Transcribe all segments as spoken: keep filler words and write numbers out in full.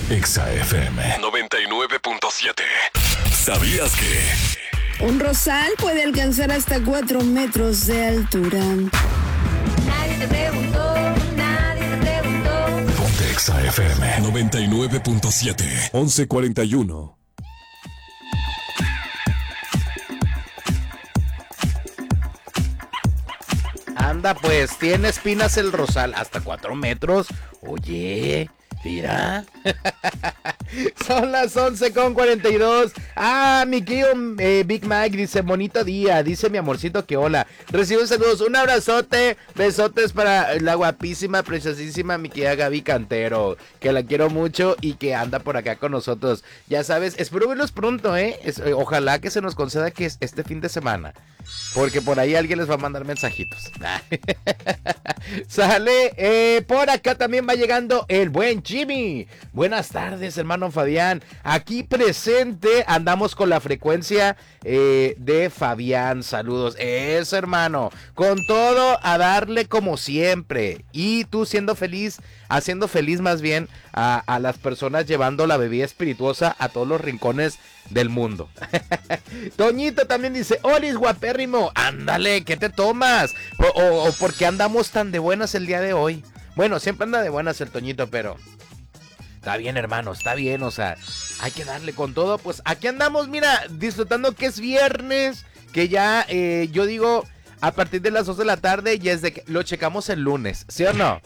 Exa F M noventa y nueve punto siete. ¿Sabías que un rosal puede alcanzar hasta cuatro metros de altura? Nadie te preguntó, nadie te preguntó. Ponte Exa F M noventa y nueve punto siete. once cuarenta y uno. Anda, pues, tiene espinas el rosal hasta cuatro metros. Oye, mira. Son las once con cuarenta y dos. Ah, mi querido eh, Big Mike dice, bonito día. Dice mi amorcito que hola. Recibe saludos, un abrazote, besotes para la guapísima, preciosísima mi querida Gaby Cantero, que la quiero mucho y que anda por acá con nosotros. Ya sabes, espero verlos pronto, ¿eh? Es, eh ojalá que se nos conceda que es este fin de semana, porque por ahí alguien les va a mandar mensajitos. Sale, eh, por acá también va llegando el buen Jimmy. Buenas tardes, hermano Fabián. Aquí presente, andamos con la frecuencia eh, de Fabián. Saludos. Eso, hermano. Con todo, a darle como siempre. Y tú siendo feliz, haciendo feliz más bien a, a las personas, llevando la bebida espirituosa a todos los rincones del mundo. Toñito también dice, Olis guapérrimo, ándale, ¿qué te tomas? O, o, o ¿por qué andamos tan de buenas el día de hoy? Bueno, siempre anda de buenas el Toñito, pero está bien, hermano, está bien, o sea, hay que darle con todo. Pues aquí andamos, mira, disfrutando que es viernes, que ya, eh, yo digo, a partir de las dos de la tarde, ya es de que lo checamos el lunes, ¿sí o no?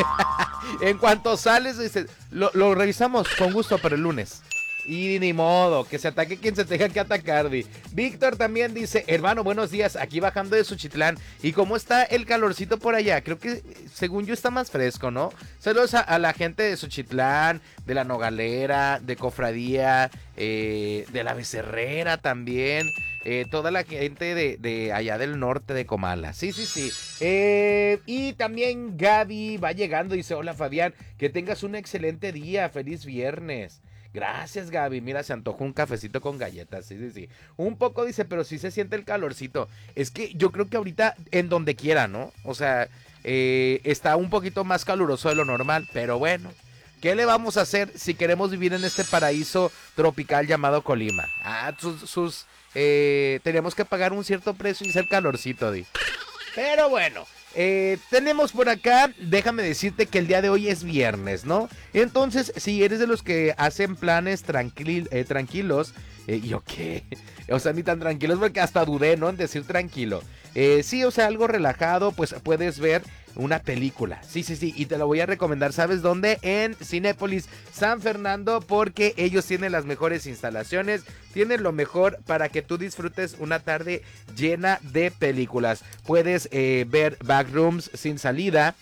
En cuanto sales, dices, lo, lo revisamos con gusto para el lunes. Y ni modo, que se ataque quien se tenga que atacar, di. Víctor también dice, hermano, buenos días, aquí bajando de Suchitlán. ¿Y cómo está el calorcito por allá? Creo que, según yo, está más fresco, ¿no? Saludos a, a la gente de Suchitlán, de la Nogalera, de Cofradía, eh, de la Becerrera también. Eh, toda la gente de, de allá del norte de Comala. Sí, sí, sí. Eh, y también Gaby va llegando y dice, hola Fabián, que tengas un excelente día, feliz viernes. Gracias, Gaby. Mira, se antojó un cafecito con galletas. Sí, sí, sí. Un poco dice, pero sí se siente el calorcito. Es que yo creo que ahorita en donde quiera, ¿no? O sea, eh, está un poquito más caluroso de lo normal, pero bueno. ¿Qué le vamos a hacer si queremos vivir en este paraíso tropical llamado Colima? Ah, sus, sus eh, tenemos que pagar un cierto precio y ser calorcito, di. Pero bueno. Eh, tenemos por acá, déjame decirte que el día de hoy es viernes, ¿no? Entonces, si eres de los que hacen planes tranquil, eh, tranquilos, eh, ¿yo qué? O sea, ni tan tranquilos porque hasta dudé, ¿no? En decir tranquilo. Eh, sí, o sea, algo relajado, pues puedes ver una película. Sí, sí, sí, y te lo voy a recomendar, ¿sabes dónde? En Cinépolis San Fernando, porque ellos tienen las mejores instalaciones, tienen lo mejor para que tú disfrutes una tarde llena de películas. Puedes eh, ver Backrooms sin salida,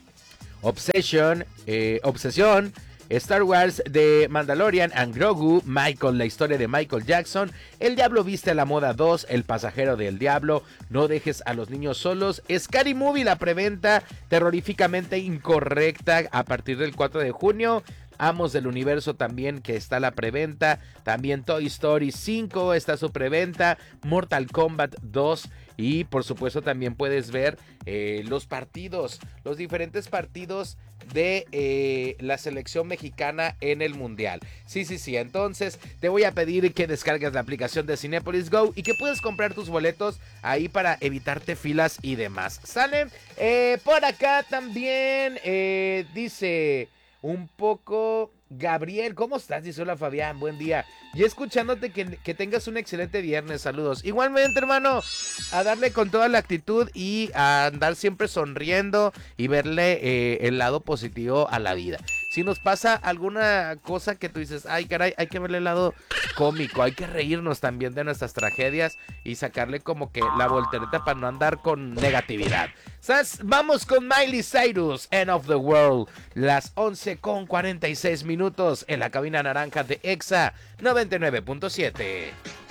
Obsession, eh, Obsesión, Star Wars, The Mandalorian and Grogu, Michael, la historia de Michael Jackson, El Diablo Viste a la Moda dos, El Pasajero del Diablo, No Dejes a los Niños Solos, Scary Movie, la preventa terroríficamente incorrecta a partir del cuatro de junio, Amos del Universo también, que está la preventa, también Toy Story cinco está su preventa, Mortal Kombat dos, y por supuesto también puedes ver eh, los partidos, los diferentes partidos de eh, la selección mexicana en el mundial. Sí, sí, sí, entonces te voy a pedir que descargues la aplicación de Cinépolis Go y que puedas comprar tus boletos ahí para evitarte filas y demás. ¿Sale? Eh, por acá también eh, dice un poco Gabriel, ¿cómo estás? Dice hola Fabián, buen día. Y escuchándote que, que tengas un excelente viernes, saludos. Igualmente, hermano, a darle con toda la actitud y a andar siempre sonriendo y verle eh, el lado positivo a la vida. Si nos pasa alguna cosa que tú dices, ay caray, hay que verle el lado cómico, hay que reírnos también de nuestras tragedias y sacarle como que la voltereta para no andar con negatividad. ¿Sabes? Vamos con Miley Cyrus, End of the World, las once con cuarenta y seis minutos en la cabina naranja de Exa noventa y nueve punto siete.